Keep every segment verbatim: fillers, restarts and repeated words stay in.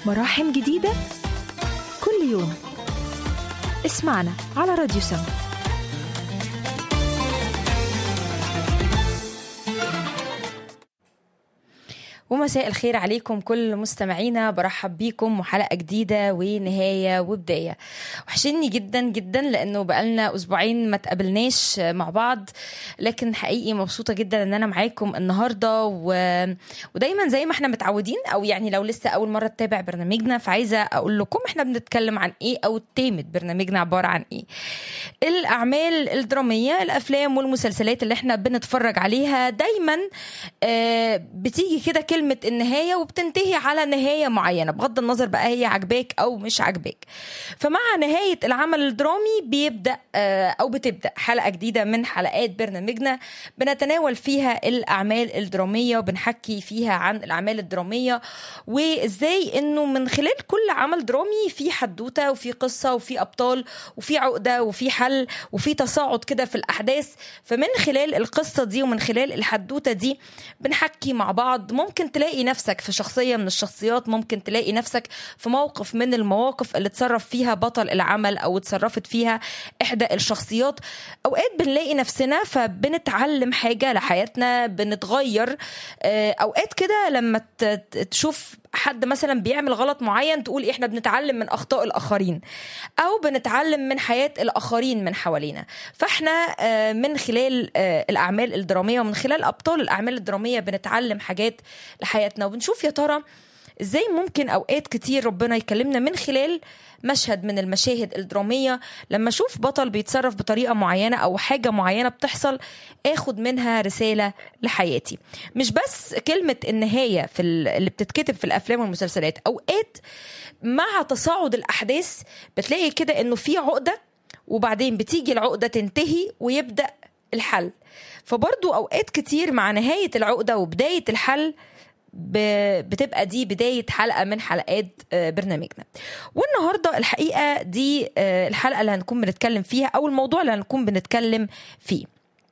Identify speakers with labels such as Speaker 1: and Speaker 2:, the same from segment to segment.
Speaker 1: مراحم جديدة كل يوم. اسمعنا على راديو سما. ومساء الخير عليكم كل مستمعينا، برحب بيكم وحلقة جديدة ونهاية وبداية. وحشني جدا جدا لأنه بقالنا أسبوعين ما تقابلناش مع بعض، لكن حقيقي مبسوطة جدا أن أنا معاكم النهاردة و... ودايما زي ما احنا متعودين، أو يعني لو لسه أول مرة تتابع برنامجنا فعايزة أقول لكم احنا بنتكلم عن إيه، أو تيمة برنامجنا عبارة عن إيه. الأعمال الدرامية، الأفلام والمسلسلات اللي احنا بنتفرج عليها دايما آه بتيجي كده كلمة النهاية وبتنتهي على نهاية معينة، بغض النظر بقى هي عجباك أو مش عجباك. فمع نهاية العمل الدرامي بيبدأ أو بتبدأ حلقة جديدة من حلقات برنامجنا بنتناول فيها الأعمال الدرامية وبنحكي فيها عن الأعمال الدرامية، وإزاي إنه من خلال كل عمل درامي في حدوتة وفي قصة وفي أبطال وفي عقدة وفي حل وفي تصاعد كده في الأحداث. فمن خلال القصة دي ومن خلال الحدوتة دي بنحكي مع بعض. ممكن تلاقي نفسك في شخصية من الشخصيات، ممكن تلاقي نفسك في موقف من المواقف اللي تصرف فيها بطل العمل أو تصرفت فيها إحدى الشخصيات. أوقات بنلاقي نفسنا فبنتعلم حاجة لحياتنا، بنتغير. أوقات كده لما تشوف حد مثلا بيعمل غلط معين تقول احنا بنتعلم من اخطاء الاخرين، او بنتعلم من حياة الاخرين من حوالينا. فاحنا من خلال الاعمال الدرامية ومن خلال ابطال الاعمال الدرامية بنتعلم حاجات لحياتنا، وبنشوف يا ترى ازاي ممكن اوقات كتير ربنا يكلمنا من خلال مشهد من المشاهد الدرامية. لما اشوف بطل بيتصرف بطريقة معينة او حاجة معينة بتحصل، اخد منها رسالة لحياتي. مش بس كلمة النهاية في اللي بتتكتب في الافلام والمسلسلات، اوقات مع تصاعد الاحداث بتلاقي كده انه في عقدة وبعدين بتيجي العقدة تنتهي ويبدأ الحل. فبرضو اوقات كتير مع نهاية العقدة وبداية الحل بتبقى دي بداية حلقة من حلقات برنامجنا. والنهاردة الحقيقة دي الحلقة اللي هنكون بنتكلم فيها، أو الموضوع اللي هنكون بنتكلم فيه.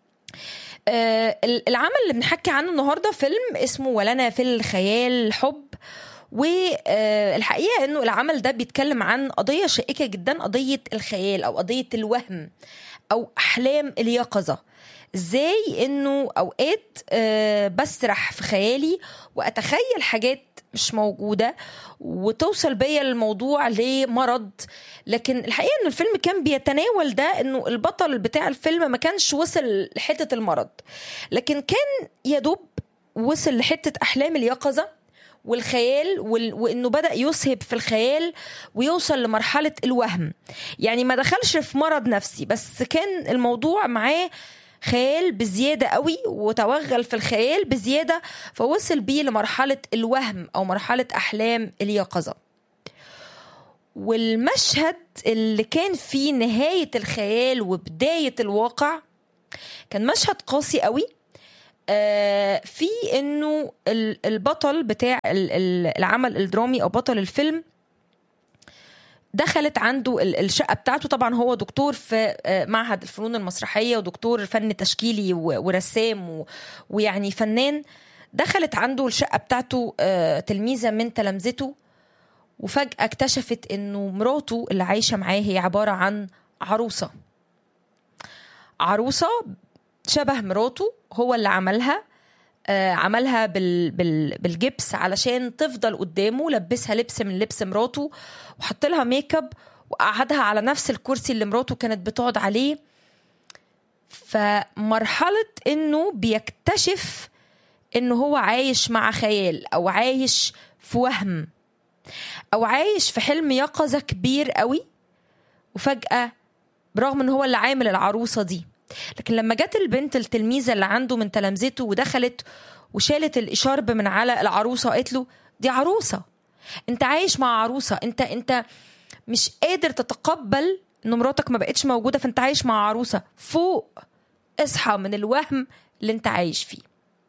Speaker 1: العمل اللي بنحكي عنه النهاردة فيلم اسمه ولنا في الخيال حب. والحقيقة أنه العمل ده بيتكلم عن قضية شائكة جدا، قضية الخيال أو قضية الوهم أو أحلام اليقظة. ازاي انه اوقات أه بسرح في خيالي واتخيل حاجات مش موجودة وتوصل بيا الموضوع لمرض. لكن الحقيقة ان الفيلم كان بيتناول ده، انه البطل بتاع الفيلم ما كانش وصل لحتة المرض، لكن كان يدوب وصل لحتة احلام اليقظة والخيال، وانه بدأ يسهب في الخيال ويوصل لمرحلة الوهم. يعني ما دخلش في مرض نفسي، بس كان الموضوع معاه خيال بزيادة قوي وتوغل في الخيال بزيادة، فوصل بيه لمرحلة الوهم أو مرحلة أحلام اليقظة. والمشهد اللي كان فيه نهاية الخيال وبداية الواقع كان مشهد قاسي قوي. آه في إنه البطل بتاع العمل الدرامي أو بطل الفيلم دخلت عنده الشقة بتاعته. طبعا هو دكتور في معهد الفنون المسرحية ودكتور فن تشكيلي ورسام ويعني فنان. دخلت عنده الشقة بتاعته تلميذة من تلامذته، وفجأة اكتشفت انه مراته اللي عايشة معاه هي عبارة عن عروسة عروسة شبه مراته، هو اللي عملها عملها بال بال بالجبس علشان تفضل قدامه، لبسها لبس من لبس مراته وحط لها ميك اب وقعدها على نفس الكرسي اللي مراته كانت بتقعد عليه. فمرحلة انه بيكتشف انه هو عايش مع خيال، او عايش في وهم، او عايش في حلم يقظة كبير قوي. وفجأة برغم ان هو اللي عامل العروسة دي، لكن لما جت البنت التلميذة اللي عنده من تلامذته ودخلت وشالت الإشارب من على العروسة وقالت له دي عروسة، انت عايش مع عروسة، انت انت مش قادر تتقبل ان مراتك ما بقتش موجودة، فانت عايش مع عروسة. فوق، اصحى من الوهم اللي انت عايش فيه.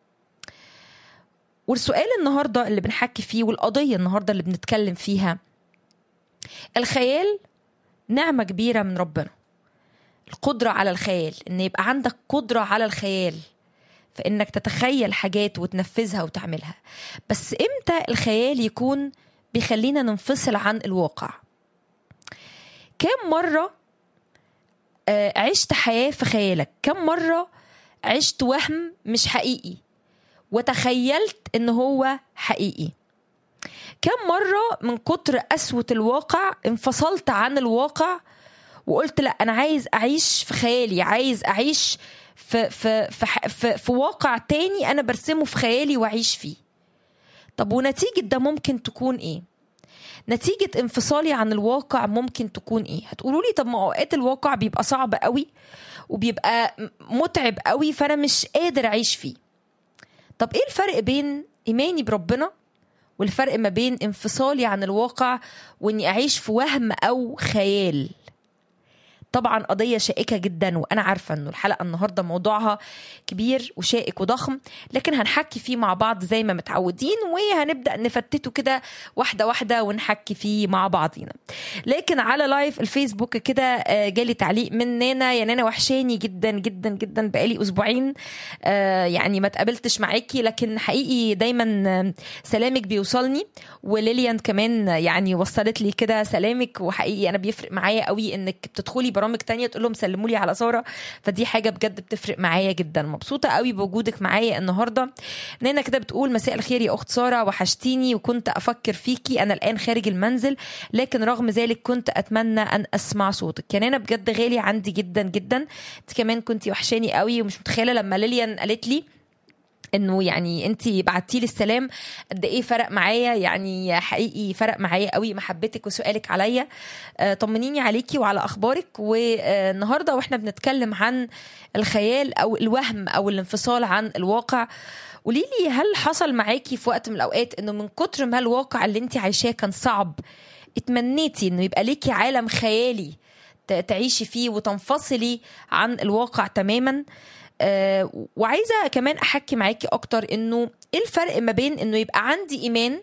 Speaker 1: والسؤال النهاردة اللي بنحكي فيه والقضية النهاردة اللي بنتكلم فيها، الخيال نعمة كبيرة من ربنا. القدرة على الخيال، ان يبقى عندك قدرة على الخيال، فإنك تتخيل حاجات وتنفذها وتعملها. بس إمتى الخيال يكون بيخلينا ننفصل عن الواقع. كم مرة عشت حياة في خيالك؟ كم مرة عشت وهم مش حقيقي وتخيلت إن هو حقيقي؟ كم مرة من كتر قسوة الواقع انفصلت عن الواقع وقلت لا، أنا عايز أعيش في خيالي، عايز أعيش في, في, في, في, في واقع تاني أنا برسمه في خيالي وأعيش فيه. طب ونتيجة ده ممكن تكون إيه؟ نتيجة انفصالي عن الواقع ممكن تكون إيه؟ هتقولوا لي طب ما أوقات الواقع بيبقى صعب قوي وبيبقى متعب قوي فأنا مش قادر أعيش فيه. طب إيه الفرق بين إيماني بربنا والفرق ما بين انفصالي عن الواقع وإني أعيش في وهم أو خيال؟ طبعا قضية شائكة جدا، وأنا عارفة أنه الحلقة النهاردة موضوعها كبير وشائك وضخم، لكن هنحكي فيه مع بعض زي ما متعودين، وهنبدأ نفتته كده واحدة واحدة ونحكي فيه مع بعضينا. لكن على لايف الفيسبوك كده جالي تعليق من نانا: يا نانا وحشاني جدا جدا جدا، بقالي أسبوعين يعني ما تقابلتش معاكي، لكن حقيقي دايما سلامك بيوصلني. وليليان كمان يعني وصلت لي كده سلامك، وحقيقي أنا بيفرق معايا قوي إنك بتدخلي برامج تانية تقول لهم سلموا لي على سارة، فدي حاجة بجد بتفرق معايا جدا. مبسوطة قوي بوجودك معايا النهاردة. نانا كده بتقول: مساء الخير يا أخت سارة، وحشتيني وكنت أفكر فيكي، أنا الآن خارج المنزل لكن رغم ذلك كنت أتمنى أن أسمع صوتك. يا نانا بجد غالي عندي جدا جدا، انت كمان كنتي وحشاني قوي، ومش متخيلة لما ليليان قالت لي انه يعني انتي بعتي لي السلام قد ايه فرق معايا. يعني حقيقي فرق معايا قوي محبتك وسؤالك عليا. آه طمنيني عليكي وعلى اخبارك. والنهارده واحنا بنتكلم عن الخيال او الوهم او الانفصال عن الواقع، قولي لي هل حصل معاكي في وقت من الاوقات انه من كتر ما الواقع اللي انتي عايشاه كان صعب اتمنيتي انه يبقى ليكي عالم خيالي تعيشي فيه وتنفصلي عن الواقع تماما؟ آه وعايزة كمان أحكي معاكي أكتر إنه إيه الفرق ما بين إنه يبقى عندي إيمان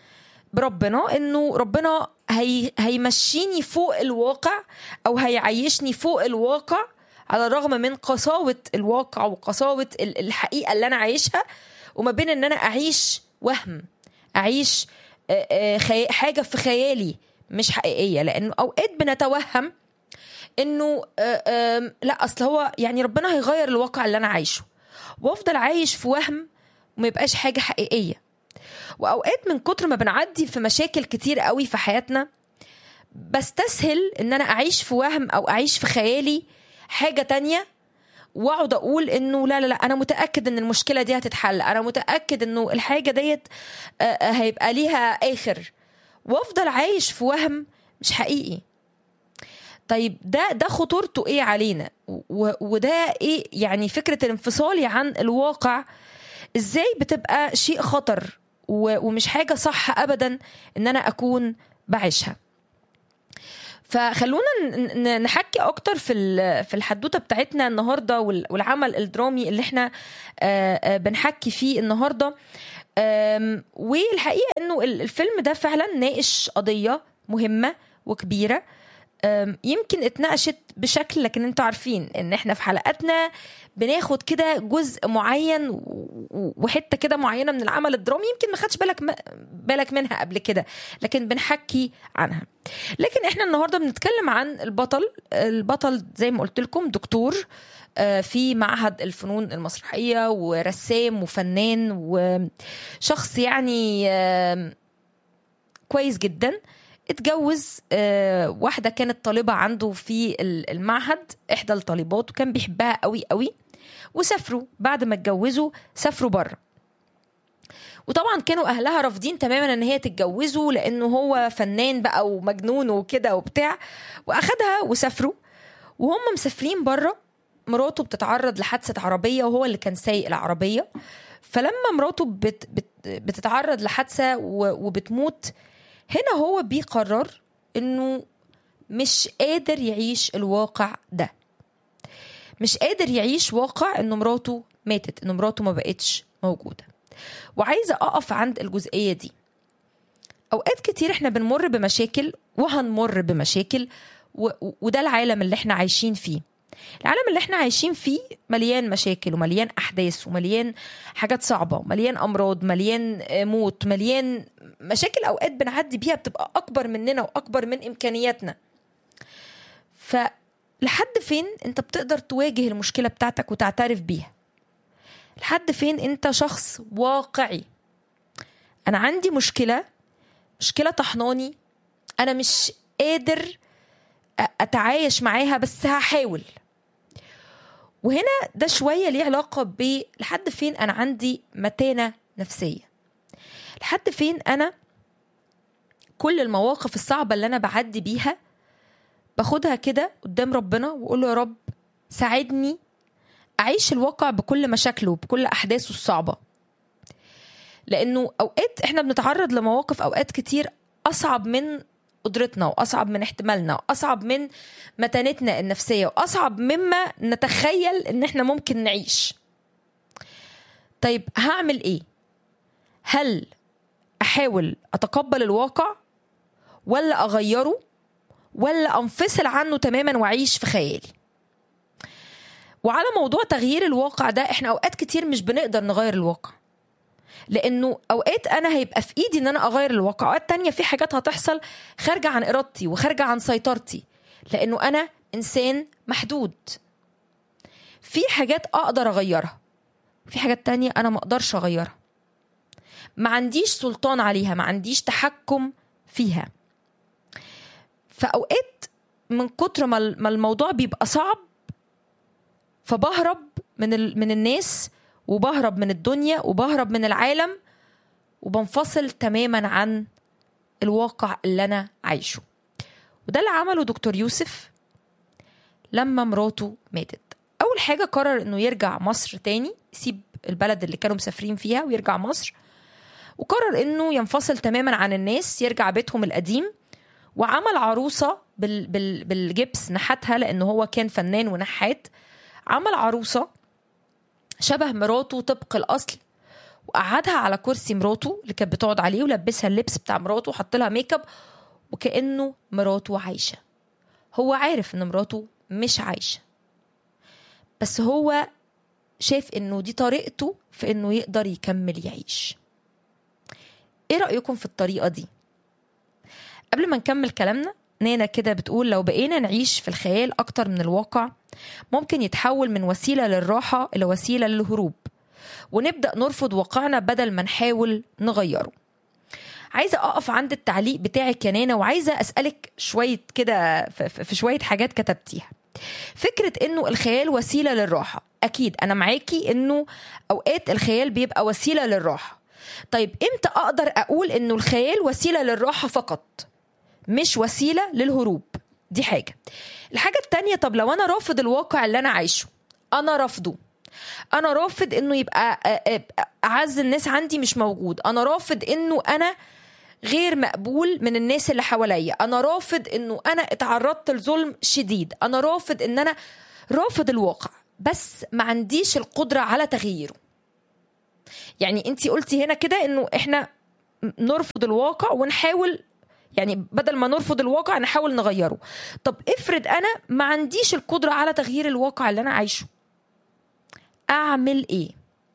Speaker 1: بربنا إنه ربنا هي هيمشيني فوق الواقع أو هيعيشني فوق الواقع على الرغم من قساوة الواقع وقساوة الحقيقة اللي أنا عايشها، وما بين إن أنا أعيش وهم، أعيش آه آه حاجة في خيالي مش حقيقية. لأنه أوقات بنتوهم انه آآ آآ لا اصل هو يعني ربنا هيغير الواقع اللي انا عايشه، وافضل عايش في وهم وما يبقاش حاجه حقيقيه. واوقات من كتر ما بنعدي في مشاكل كتير قوي في حياتنا بستسهل ان انا اعيش في وهم او اعيش في خيالي حاجه تانية، واقعد اقول انه لا لا لا انا متاكد ان المشكله دي هتتحل، انا متاكد انه الحاجه ديت هيبقى ليها اخر، وافضل عايش في وهم مش حقيقي. طيب ده ده خطورته ايه علينا؟ وده ايه يعني فكرة الانفصال عن الواقع ازاي بتبقى شيء خطر ومش حاجة صح ابدا ان انا اكون بعيشها؟ فخلونا نحكي اكتر في في الحدوتة بتاعتنا النهاردة والعمل الدرامي اللي احنا بنحكي فيه النهاردة. والحقيقة انه الفيلم ده فعلا ناقش قضية مهمة وكبيرة، يمكن اتناقشت بشكل، لكن انتوا عارفين ان احنا في حلقاتنا بناخد كده جزء معين وحتة كده معينة من العمل الدرامي يمكن ما خدش بالك بالك منها قبل كده، لكن بنحكي عنها. لكن احنا النهاردة بنتكلم عن البطل. البطل زي ما قلت لكم دكتور في معهد الفنون المسرحية ورسام وفنان وشخص يعني كويس جدا. اتجوز واحدة كانت طالبة عنده في المعهد، إحدى الطالبات، وكان بيحبها قوي قوي، وسافروا بعد ما اتجوزوا سافروا بره. وطبعا كانوا أهلها رافضين تماما ان هي تتجوزه لأنه هو فنان بقى ومجنون وكده وبتاع، وأخدها وسافروا. وهم مسافرين بره مراته بتتعرض لحادثة عربية وهو اللي كان سايق العربية. فلما مراته بت بت بتتعرض لحادثة وبتموت، هنا هو بيقرر انه مش قادر يعيش الواقع ده، مش قادر يعيش واقع انه مراته ماتت، انه مراته ما بقتش موجودة. وعايزة اقف عند الجزئية دي. اوقات كتير احنا بنمر بمشاكل وهنمر بمشاكل و... وده العالم اللي احنا عايشين فيه. العالم اللي احنا عايشين فيه مليان مشاكل ومليان أحداث ومليان حاجات صعبة ومليان أمراض، مليان موت، مليان مشاكل أوقات بنعدي بيها بتبقى أكبر مننا وأكبر من إمكانياتنا. فلحد فين انت بتقدر تواجه المشكلة بتاعتك وتعترف بيها؟ لحد فين انت شخص واقعي؟ أنا عندي مشكلة مشكلة طحناني، أنا مش قادر أتعايش معاها بس هحاول. وهنا ده شوية ليه علاقة ب لحد فين أنا عندي متانة نفسية، لحد فين أنا كل المواقف الصعبة اللي أنا بعدي بيها باخدها كده قدام ربنا وأقول له يا رب ساعدني أعيش الواقع بكل مشاكله وبكل أحداثه الصعبة. لأنه أوقات إحنا بنتعرض لمواقف أوقات كتير أصعب من قدرتنا وأصعب من احتمالنا وأصعب من متانتنا النفسية وأصعب مما نتخيل إن إحنا ممكن نعيش. طيب هعمل إيه؟ هل أحاول أتقبل الواقع ولا أغيره ولا أنفصل عنه تماما وأعيش في خيالي؟ وعلى موضوع تغيير الواقع ده، إحنا أوقات كتير مش بنقدر نغير الواقع، لأنه أوقات أنا هيبقى في إيدي إن أنا أغير الواقع، أوقات تانية في حاجات هتحصل خارجة عن إرادتي وخارجة عن سيطرتي، لأنه أنا إنسان محدود. في حاجات أقدر أغيرها، في حاجات تانية أنا ما أقدرش أغيرها، ما عنديش سلطان عليها، ما عنديش تحكم فيها. فأوقات من كتر ما الموضوع بيبقى صعب فبهرب من من الناس وبهرب من الدنيا وبهرب من العالم وبنفصل تماما عن الواقع اللي أنا عايشه. وده اللي عمله دكتور يوسف لما مراته ماتت. أول حاجة قرر إنه يرجع مصر تاني، يسيب البلد اللي كانوا مسافرين فيها ويرجع مصر، وقرر إنه ينفصل تماما عن الناس، يرجع بيتهم القديم، وعمل عروسة بال بال بالجبس نحتها لأنه هو كان فنان ونحات. عمل عروسة شبه مراته طبق الأصل، وقعدها على كرسي مراته اللي كانت بتقعد عليه، ولبسها اللبس بتاع مراته وحط لها ميك اب وكأنه مراته عايشة. هو عارف إن مراته مش عايشة، بس هو شايف إنه دي طريقته في إنه يقدر يكمل يعيش. إيه رأيكم في الطريقة دي؟ قبل ما نكمل كلامنا، نانا كده بتقول لو بقينا نعيش في الخيال أكتر من الواقع ممكن يتحول من وسيلة للراحة إلى وسيلة للهروب، ونبدأ نرفض واقعنا بدل ما نحاول نغيره. عايزة أقف عند التعليق بتاعك يا نانا، وعايزة أسألك شوية كده في شوية حاجات كتبتيها. فكرة إنه الخيال وسيلة للراحة، أكيد أنا معاكي إنه أوقات الخيال بيبقى وسيلة للراحة. طيب إمتى أقدر أقول إنه الخيال وسيلة للراحة فقط مش وسيلة للهروب؟ دي حاجة. الحاجة التانية، طب لو أنا رافض الواقع اللي أنا عايشه، أنا رافضه، أنا رافض إنه يبقى أعز الناس عندي مش موجود، أنا رافض إنه أنا غير مقبول من الناس اللي حواليا، أنا رافض إنه أنا اتعرضت لظلم شديد، أنا رافض إن أنا رافض الواقع بس ما عنديش القدرة على تغييره. يعني أنتي قلتي هنا كده إنه إحنا نرفض الواقع ونحاول، يعني بدل ما نرفض الواقع نحاول نغيره. طب افرض أنا ما عنديش القدرة على تغيير الواقع اللي أنا عايشه، أعمل إيه؟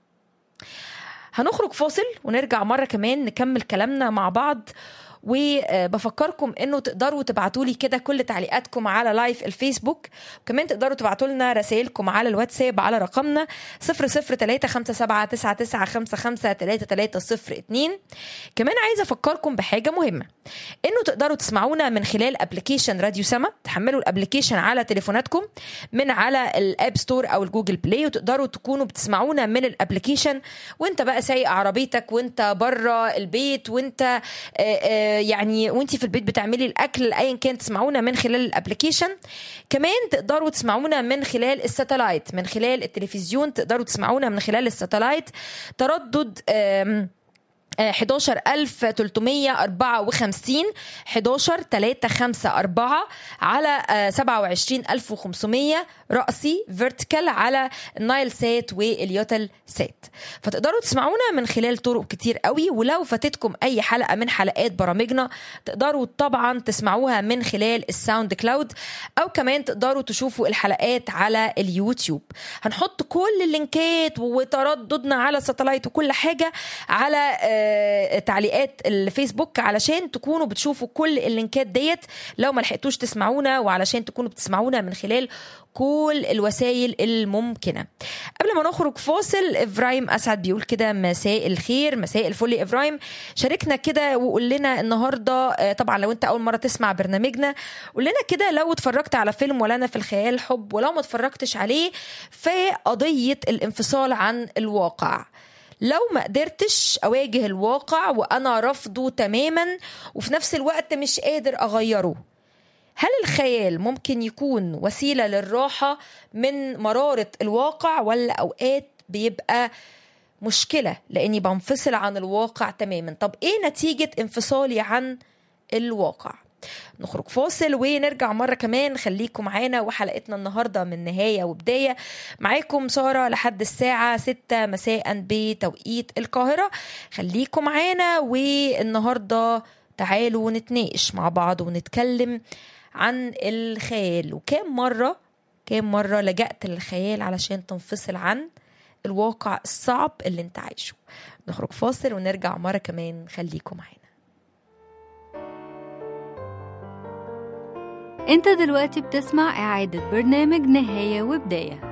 Speaker 1: هنخرج فاصل ونرجع مرة كمان نكمل كلامنا مع بعض. وبفكركم انه تقدروا تبعتوا لي كده كل تعليقاتكم على لايف الفيسبوك، وكمان تقدروا تبعتوا لنا رسائلكم على الواتساب على رقمنا صفر صفر تلاتة خمسة سبعة تسعة تسعة خمسة خمسة تلاتة تلاتة صفر اتنين. كمان عايزة افكركم بحاجة مهمة، انه تقدروا تسمعونا من خلال ابلكيشن راديو سما. تحملوا الابلكيشن على تليفوناتكم من على الاب ستور او الجوجل بلاي، وتقدروا تكونوا بتسمعونا من الابلكيشن وانت بقى سايق عربيتك، وانت بره البيت، وانت آآ آآ يعني وانتي في البيت بتعملي الاكل، ايا كان تسمعونا من خلال الابلكيشن. كمان تقدروا تسمعونا من خلال الساتلايت، من خلال التلفزيون تقدروا تسمعونا من خلال الساتلايت. تردد حداشر ألف وثلاثمية وأربعة وخمسين حداشر تلاتة خمسة أربعة على سبعة وعشرين ألف وخمسمية رأسي فيرتيكال على النايل سات واليوتل سات. فتقدروا تسمعونا من خلال طرق كتير قوي، ولو فاتتكم أي حلقة من حلقات برامجنا تقدروا طبعا تسمعوها من خلال الساوند كلاود، أو كمان تقدروا تشوفوا الحلقات على اليوتيوب. هنحط كل اللينكات وترددنا على ساتلايت وكل حاجة على تعليقات الفيسبوك علشان تكونوا بتشوفوا كل اللينكات ديت لو ما لحقتوش تسمعونا، وعلشان تكونوا بتسمعونا من خلال كل الوسائل الممكنة. قبل ما نخرج فاصل، إبراهيم أسعد بيقول كده مساء الخير، مساء الفل يا إبراهيم، شاركنا كده وقول لنا النهاردة، طبعا لو انت أول مرة تسمع برنامجنا قول لنا كده لو اتفرجت على فيلم ولنا في الخيال حب، ولو ما اتفرجتش عليه في قضية الانفصال عن الواقع. لو ما قدرتش أواجه الواقع وأنا رفضه تماما وفي نفس الوقت مش قادر أغيره، هل الخيال ممكن يكون وسيلة للراحة من مرارة الواقع، ولا أوقات بيبقى مشكلة لأني بنفصل عن الواقع تماما؟ طب إيه نتيجة انفصالي عن الواقع؟ نخرج فاصل ونرجع مرة كمان. خليكم معانا، وحلقتنا النهاردة من نهاية وبداية. معاكم سارة لحد الساعة ستة مساء بتوقيت القاهرة. خليكم معانا، والنهاردة تعالوا نتناقش مع بعض ونتكلم عن الخيال، وكم مرة كم مرة لجأت للخيال علشان تنفصل عن الواقع الصعب اللي انت عايشه. نخرج فاصل ونرجع مرة كمان، خليكم معانا.
Speaker 2: انت دلوقتي بتسمع إعادة برنامج نهاية وبداية.